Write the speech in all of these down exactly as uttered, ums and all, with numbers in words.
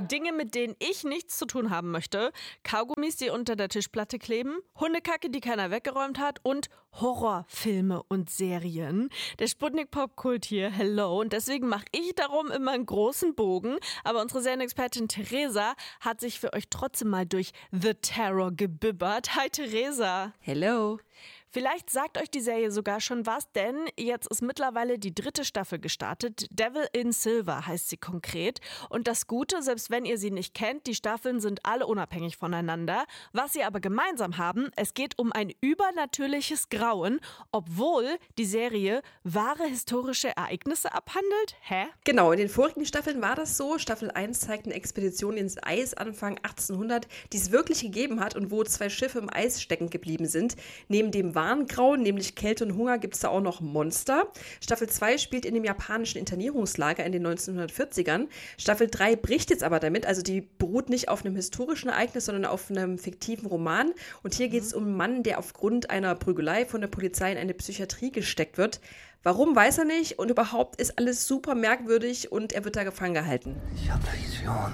Dinge, mit denen ich nichts zu tun haben möchte. Kaugummis, die unter der Tischplatte kleben. Hundekacke, die keiner weggeräumt hat. Und Horrorfilme und Serien. Der Sputnik-Popkult hier, hello. Und deswegen mache ich darum immer einen großen Bogen. Aber unsere Serienexpertin Theresa hat sich für euch trotzdem mal durch The Terror gebibbert. Hi Theresa. Hello. Vielleicht sagt euch die Serie sogar schon was, denn jetzt ist mittlerweile die dritte Staffel gestartet. Devil in Silver heißt sie konkret. Und das Gute, selbst wenn ihr sie nicht kennt, die Staffeln sind alle unabhängig voneinander. Was sie aber gemeinsam haben, es geht um ein übernatürliches Grauen, obwohl die Serie wahre historische Ereignisse abhandelt. Hä? Genau, in den vorigen Staffeln war das so. Staffel eins zeigt eine Expedition ins Eis Anfang achtzehnhundert, die es wirklich gegeben hat und wo zwei Schiffe im Eis stecken geblieben sind. Neben dem Warngrauen, nämlich Kälte und Hunger, gibt es da auch noch Monster. Staffel zwei spielt in dem japanischen Internierungslager in den neunzehnhundertvierzigern. Staffel drei bricht jetzt aber damit, also die beruht nicht auf einem historischen Ereignis, sondern auf einem fiktiven Roman. Und hier geht es um einen Mann, der aufgrund einer Prügelei von der Polizei in eine Psychiatrie gesteckt wird. Warum, weiß er nicht, und überhaupt ist alles super merkwürdig und er wird da gefangen gehalten. Ich habe Visionen.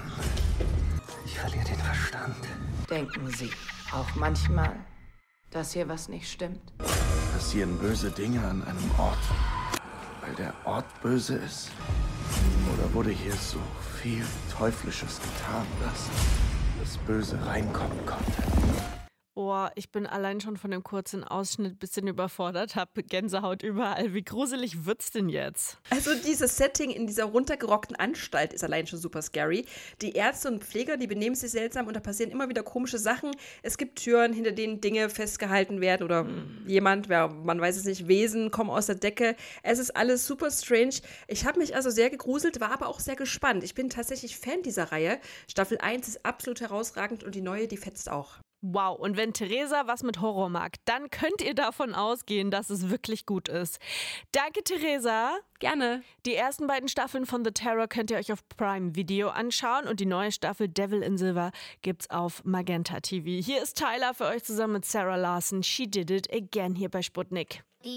Ich verliere den Verstand. Denken Sie auch manchmal, dass hier was nicht stimmt? Passieren böse Dinge an einem Ort, weil der Ort böse ist? Oder wurde hier so viel Teuflisches getan, dass das Böse reinkommen konnte? Oh, ich bin allein schon von dem kurzen Ausschnitt ein bisschen überfordert, habe Gänsehaut überall. Wie gruselig wird's denn jetzt? Also dieses Setting in dieser runtergerockten Anstalt ist allein schon super scary. Die Ärzte und Pfleger, die benehmen sich seltsam und da passieren immer wieder komische Sachen. Es gibt Türen, hinter denen Dinge festgehalten werden oder hm. jemand, ja, man weiß es nicht, Wesen kommen aus der Decke. Es ist alles super strange. Ich habe mich also sehr gegruselt, war aber auch sehr gespannt. Ich bin tatsächlich Fan dieser Reihe. Staffel eins ist absolut herausragend und die neue, die fetzt auch. Wow, und wenn Theresa was mit Horror mag, dann könnt ihr davon ausgehen, dass es wirklich gut ist. Danke, Theresa. Gerne. Die ersten beiden Staffeln von The Terror könnt ihr euch auf Prime Video anschauen und die neue Staffel Devil in Silver gibt's auf Magenta T V. Hier ist Tyler für euch zusammen mit Sarah Larson. She did it again hier bei Sputnik.